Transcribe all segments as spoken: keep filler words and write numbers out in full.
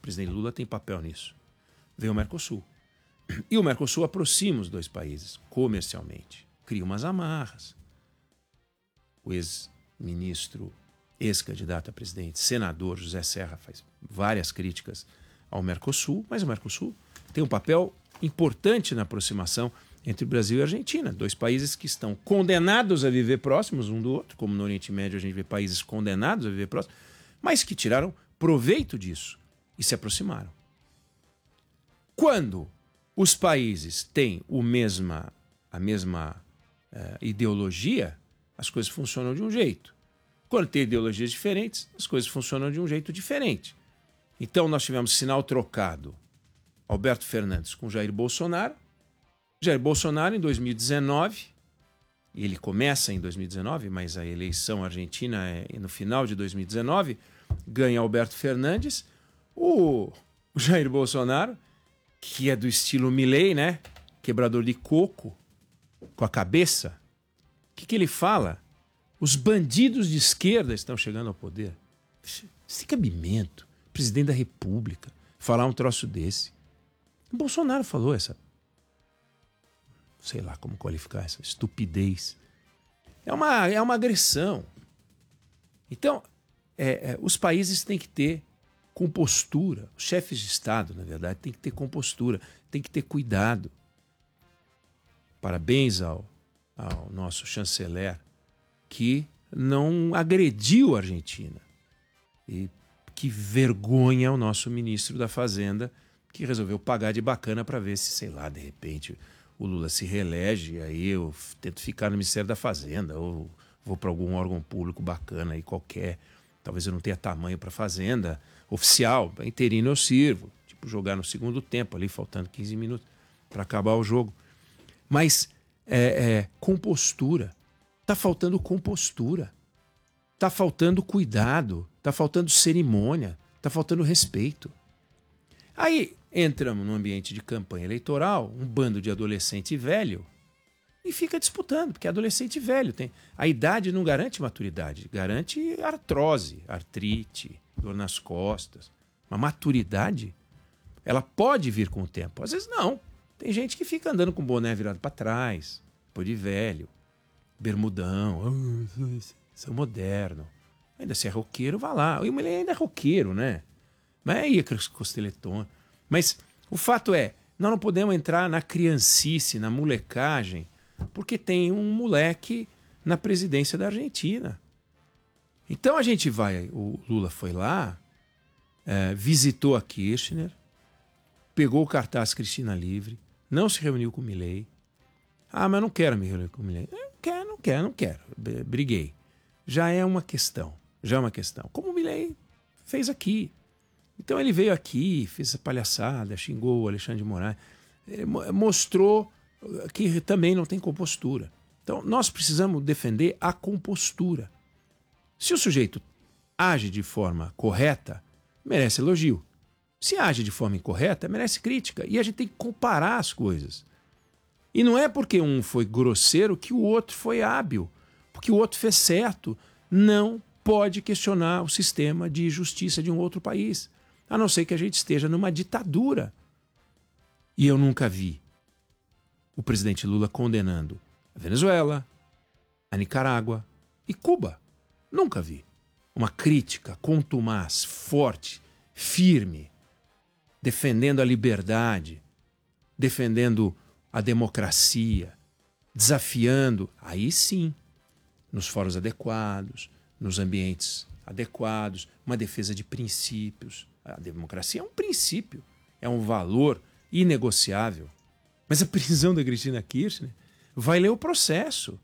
presidente Lula tem papel nisso. Vem o Mercosul. E o Mercosul aproxima os dois países comercialmente. Cria umas amarras. O ex-ministro, ex-candidato a presidente, senador José Serra faz várias críticas ao Mercosul, mas o Mercosul tem um papel importante na aproximação entre o Brasil e a Argentina, dois países que estão condenados a viver próximos um do outro, como no Oriente Médio a gente vê países condenados a viver próximos, mas que tiraram proveito disso e se aproximaram. Quando os países têm o mesma, a mesma uh, ideologia, as coisas funcionam de um jeito. Quando tem ideologias diferentes, as coisas funcionam de um jeito diferente. Então nós tivemos sinal trocado. Alberto Fernandes com Jair Bolsonaro. Jair Bolsonaro em dois mil e dezenove, e ele começa em dois mil e dezenove, mas a eleição argentina é no final de dois mil e dezenove, ganha Alberto Fernandes. O Jair Bolsonaro, que é do estilo Milei, né? Quebrador de coco, com a cabeça. O que, que ele fala? Os bandidos de esquerda estão chegando ao poder. Sem cabimento. Presidente da República falar um troço desse. O Bolsonaro falou essa, sei lá como qualificar essa estupidez. É uma, é uma agressão. Então, é, é, os países têm que ter compostura. Os chefes de Estado, na verdade, têm que ter compostura, têm que ter cuidado. Parabéns ao, ao nosso chanceler, que não agrediu a Argentina. E que vergonha o nosso ministro da Fazenda, que resolveu pagar de bacana para ver se, sei lá, de repente o Lula se reelege, e aí eu tento ficar no Ministério da Fazenda, ou vou para algum órgão público bacana aí qualquer. Talvez eu não tenha tamanho para Fazenda oficial, interino eu sirvo. Tipo, jogar no segundo tempo ali, faltando quinze minutos para acabar o jogo. Mas é, é, compostura. Está faltando compostura. Está faltando cuidado. Está faltando cerimônia. Está faltando respeito. Aí entramos num ambiente de campanha eleitoral, um bando de adolescente velho, e fica disputando, porque adolescente velho tem. A idade não garante maturidade, garante artrose, artrite, dor nas costas. Uma maturidade, ela pode vir com o tempo. Às vezes não. Tem gente que fica andando com o boné virado para trás, depois de velho, bermudão, oh, sou moderno. Ainda se é roqueiro, vá lá. E o mulher ainda é roqueiro, né? Mas aí é costeletona. Mas o fato é, nós não podemos entrar na criancice, na molecagem, porque tem um moleque na presidência da Argentina. Então a gente vai, o Lula foi lá, é, visitou a Kirchner, pegou o cartaz Cristina Livre, não se reuniu com o Milei. Ah, mas não quero me reunir com o Milei. Não quero, não quero, não quero. Briguei. Já é uma questão, já é uma questão. Como o Milei fez aqui. Então ele veio aqui, fez essa palhaçada, xingou o Alexandre de Moraes, mostrou que também não tem compostura. Então nós precisamos defender a compostura. Se o sujeito age de forma correta, merece elogio. Se age de forma incorreta, merece crítica. E a gente tem que comparar as coisas. E não é porque um foi grosseiro que o outro foi hábil, porque o outro fez certo. Não pode questionar o sistema de justiça de um outro país, a não ser que a gente esteja numa ditadura. E eu nunca vi o presidente Lula condenando a Venezuela, a Nicarágua e Cuba. Nunca vi. Uma crítica contumaz, forte, firme, defendendo a liberdade, defendendo a democracia, desafiando, aí sim, nos fóruns adequados, nos ambientes adequados, uma defesa de princípios. A democracia é um princípio, é um valor inegociável. Mas a prisão da Cristina Kirchner vai ler o processo.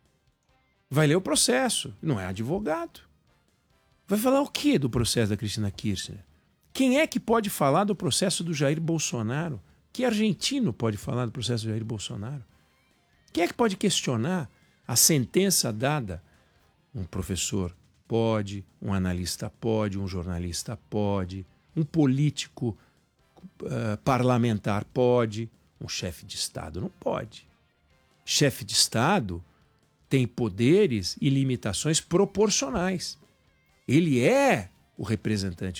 Vai ler o processo. Não é advogado. Vai falar o quê do processo da Cristina Kirchner? Quem é que pode falar do processo do Jair Bolsonaro? Que argentino pode falar do processo do Jair Bolsonaro? Quem é que pode questionar a sentença dada? Um professor pode, um analista pode, um jornalista pode, um político uh, parlamentar pode, um chefe de Estado não pode. Chefe de Estado tem poderes e limitações proporcionais. Ele é o representante